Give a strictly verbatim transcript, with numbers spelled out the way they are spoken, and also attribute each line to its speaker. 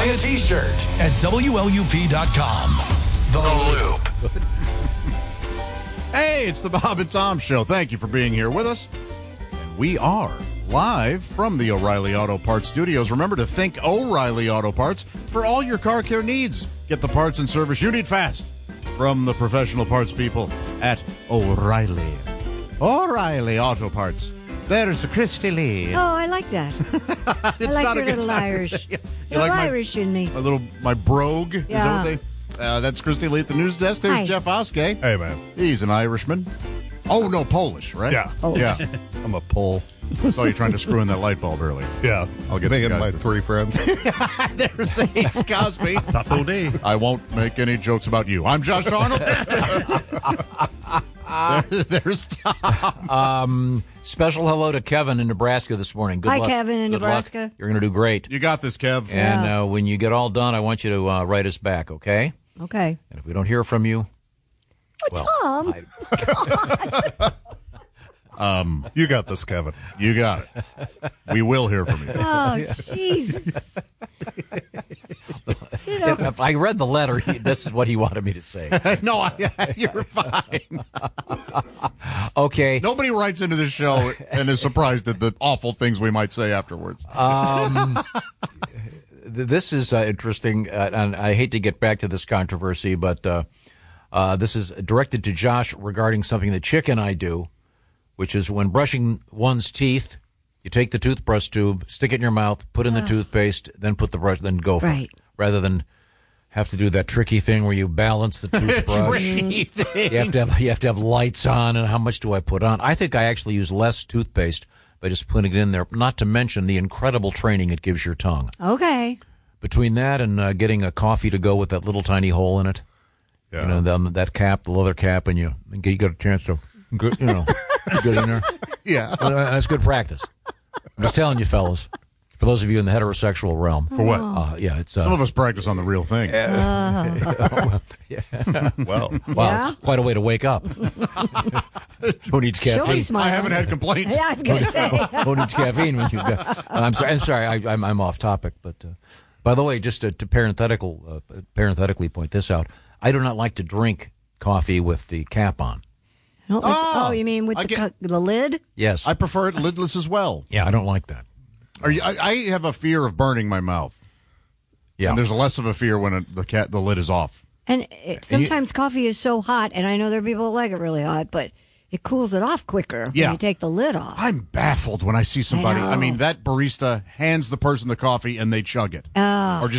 Speaker 1: Buy a t-shirt at W L U P dot com. The Loop.
Speaker 2: Hey, it's the Bob and Tom Show. Thank you for being here with us. And we are live from the O'Reilly Auto Parts Studios. Remember to think O'Reilly Auto Parts for all your car care needs. Get the parts and service you need fast from the professional parts people at O'Reilly. O'Reilly Auto Parts. There's Christy Lee.
Speaker 3: Oh, I like that.
Speaker 2: It's
Speaker 3: I like
Speaker 2: not
Speaker 3: your
Speaker 2: a good
Speaker 3: little
Speaker 2: time.
Speaker 3: Irish.
Speaker 2: You
Speaker 3: little
Speaker 2: like my-
Speaker 3: Irish in me.
Speaker 2: My little, my brogue. Is that
Speaker 3: Yeah.
Speaker 2: what they... Uh, that's Christy Lee at the news desk. There's
Speaker 3: Hi.
Speaker 2: Jeff Oskey.
Speaker 4: Hey, man.
Speaker 2: He's an Irishman. Oh, no, Polish, right?
Speaker 4: Yeah.
Speaker 3: Oh.
Speaker 2: Yeah.
Speaker 4: I'm a pull.
Speaker 2: I saw you trying to screw in that light bulb earlier.
Speaker 4: Yeah.
Speaker 2: I'll get
Speaker 4: Me
Speaker 2: some
Speaker 4: and
Speaker 2: guys
Speaker 4: my
Speaker 2: to-
Speaker 4: three friends.
Speaker 2: There's Ace Cosby.
Speaker 4: Taco day.
Speaker 2: I won't make any jokes about you. I'm Josh Arnold. There- there's Tom.
Speaker 5: Um, special hello to Kevin in Nebraska this morning. Good
Speaker 3: Hi,
Speaker 5: luck.
Speaker 3: Kevin in
Speaker 5: Good
Speaker 3: Nebraska.
Speaker 5: luck. You're going to do great.
Speaker 2: You got this, Kev.
Speaker 5: And
Speaker 3: Yeah.
Speaker 5: uh, when you get all done, I want you to uh, write us back, okay?
Speaker 3: Okay.
Speaker 5: And if we don't hear from you, well,
Speaker 3: Tom.
Speaker 5: I-
Speaker 4: You got this, Kevin.
Speaker 2: You got it. We will hear from you.
Speaker 3: Oh, Jesus. you know,
Speaker 5: if, if I read the letter, he, this is what he wanted me to say.
Speaker 2: No, I, you're fine.
Speaker 5: Okay.
Speaker 2: Nobody writes into this show and is surprised at the awful things we might say afterwards.
Speaker 5: Um, th- this is uh, interesting, uh, and I hate to get back to this controversy, but uh, uh, this is directed to Josh regarding something that Chick and I do, which is when brushing one's teeth, you take the toothbrush tube, stick it in your mouth, put in the toothpaste, then put the brush, then go for
Speaker 3: Right.
Speaker 5: it, rather than have to do that tricky thing where you balance the toothbrush.
Speaker 2: Tricky thing.
Speaker 5: You have to have you have to have lights on, and how much do I put on? I think I actually use less toothpaste by just putting it in there. Not to mention the incredible training it gives your tongue.
Speaker 3: okay.
Speaker 5: Between that and uh, getting a coffee to go with that little tiny hole in it,
Speaker 4: Yeah.
Speaker 5: you know, the, that cap, the leather cap, and you and you get a chance to, get, you know, get in there.
Speaker 2: Yeah.
Speaker 5: Uh, That's good practice. I'm just telling you, fellas. For those of you in the heterosexual realm,
Speaker 2: For what?
Speaker 5: uh, yeah, it's uh,
Speaker 2: Some of us practice on the real thing.
Speaker 4: Well,
Speaker 5: wow,
Speaker 3: Yeah?
Speaker 5: it's quite a way to wake up. Who needs
Speaker 3: Show me
Speaker 5: caffeine?
Speaker 3: smile.
Speaker 2: I haven't had complaints.
Speaker 3: Yeah, I was going to say.
Speaker 5: Who needs caffeine when you got? I'm sorry. I'm sorry. I, I'm, I'm off topic. But uh, by the way, just to, to parenthetical, uh, parenthetically point this out, I do not like to drink coffee with the cap on.
Speaker 3: Oh, it's-
Speaker 2: Oh,
Speaker 3: oh, you mean with
Speaker 2: I
Speaker 3: the,
Speaker 2: get-
Speaker 3: cu- the lid?
Speaker 5: Yes.
Speaker 2: I prefer it lidless as well.
Speaker 5: yeah, I don't like that.
Speaker 2: Are you, I, I have a fear of burning my mouth.
Speaker 5: Yeah.
Speaker 2: And there's less of a fear when it, the cat the lid is off.
Speaker 3: And it, sometimes coffee is so hot, and I know there are people that like it really hot, but it cools it off quicker
Speaker 2: Yeah.
Speaker 3: when you take the lid off.
Speaker 2: I'm baffled when I see somebody.
Speaker 3: I
Speaker 2: I,
Speaker 3: know.
Speaker 2: mean, that barista hands the person the coffee and they chug it.
Speaker 3: Oh.
Speaker 2: Or just